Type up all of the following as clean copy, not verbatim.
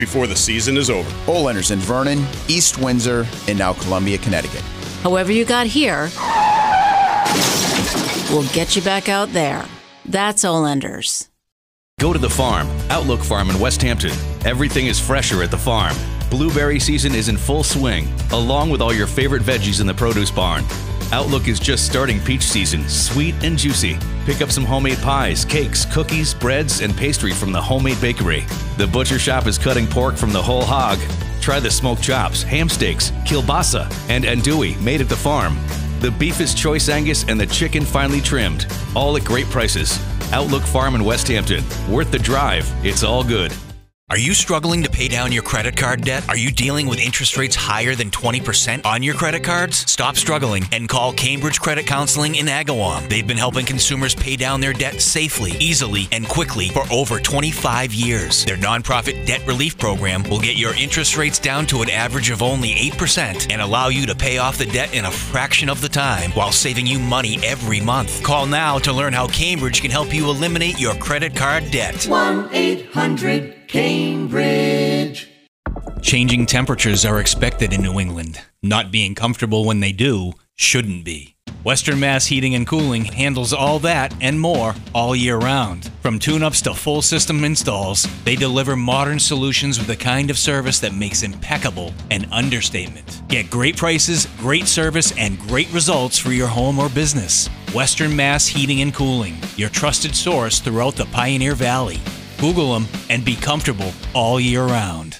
before the season is over. Olanders in Vernon, East Windsor, and now Columbia, Connecticut. However you got here, we'll get you back out there. That's Olanders. Go to the farm, Outlook Farm in West Hampton. Everything is fresher at the farm. Blueberry season is in full swing, along with all your favorite veggies in the produce barn. Outlook is just starting peach season, sweet and juicy. Pick up some homemade pies, cakes, cookies, breads, and pastry from the homemade bakery. The butcher shop is cutting pork from the whole hog. Try the smoked chops, ham steaks, kielbasa, and andouille made at the farm. The beef is choice Angus and the chicken finely trimmed, all at great prices. Outlook Farm in West Hampton. Worth the drive. It's all good. Are you struggling to pay down your credit card debt? Are you dealing with interest rates higher than 20% on your credit cards? Stop struggling and call Cambridge Credit Counseling in Agawam. They've been helping consumers pay down their debt safely, easily, and quickly for over 25 years. Their nonprofit debt relief program will get your interest rates down to an average of only 8% and allow you to pay off the debt in a fraction of the time while saving you money every month. Call now to learn how Cambridge can help you eliminate your credit card debt. 1-800-CAMBRIDGE. Changing temperatures are expected in New England. Not being comfortable when they do shouldn't be. Western Mass Heating and Cooling handles all that and more all year round. From tune-ups to full system installs, they deliver modern solutions with the kind of service that makes impeccable an understatement. Get great prices, great service, and great results for your home or business. Western Mass Heating and Cooling, your trusted source throughout the Pioneer Valley. Google them and be comfortable all year round.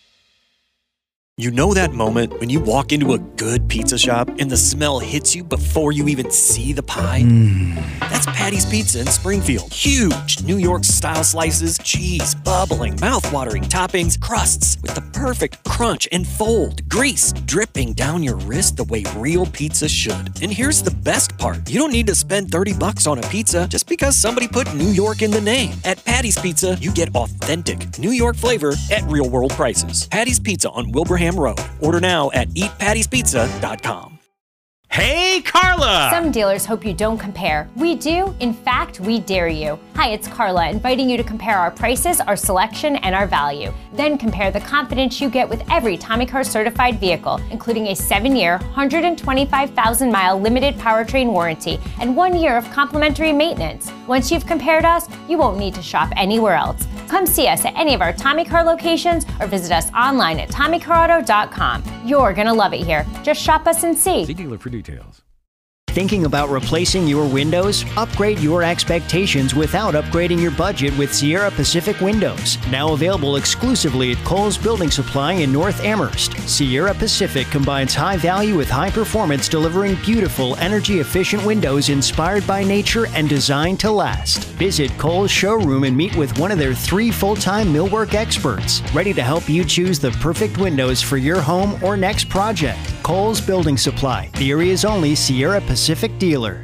You know that moment when you walk into a good pizza shop and the smell hits you before you even see the pie? That's Patty's Pizza in Springfield. Huge New York-style slices, cheese, bubbling, mouth-watering toppings, crusts with the perfect crunch and fold, grease dripping down your wrist the way real pizza should. And here's the best part. You don't need to spend $30 on a pizza just because somebody put New York in the name. At Patty's Pizza, you get authentic New York flavor at real-world prices. Patty's Pizza on Wilbraham Road. Order now at eatpattie'spizza.com. Hey, Carla! Some dealers hope you don't compare. We do. In fact, we dare you. Hi, it's Carla, inviting you to compare our prices, our selection, and our value. Then compare the confidence you get with every Tommy Car certified vehicle, including a 7-year, 125,000-mile limited powertrain warranty and 1 year of complimentary maintenance. Once you've compared us, you won't need to shop anywhere else. Come see us at any of our Tommy Car locations or visit us online at TommyCarAuto.com. You're gonna love it here. Just shop us and see. See dealer for details. Thinking about replacing your windows? Upgrade your expectations without upgrading your budget with Sierra Pacific Windows. Now available exclusively at Kohl's Building Supply in North Amherst. Sierra Pacific combines high value with high performance, delivering beautiful, energy-efficient windows inspired by nature and designed to last. Visit Kohl's showroom and meet with one of their 3 full-time millwork experts, ready to help you choose the perfect windows for your home or next project. Kohl's Building Supply, the area's only Sierra Pacific dealer.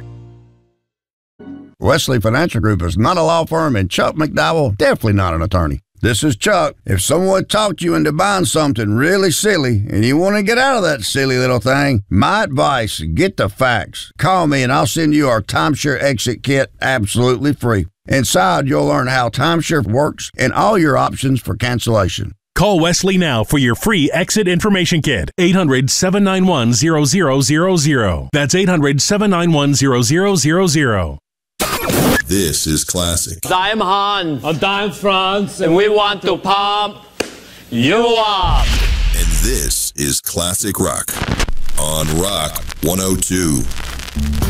Wesley Financial Group is not a law firm, and Chuck McDowell definitely not an attorney. This is Chuck. If someone talked you into buying something really silly and you want to get out of that silly little thing, my advice, get the facts. Call me and I'll send you our timeshare exit kit absolutely free. Inside, you'll learn how timeshare works and all your options for cancellation. Call Wesley now for your free exit information kit. 800-791-0000. That's 800-791-0000. This is classic. I'm Hans. And I'm Franz. And we want to pump you up. And this is Classic Rock on Rock 102.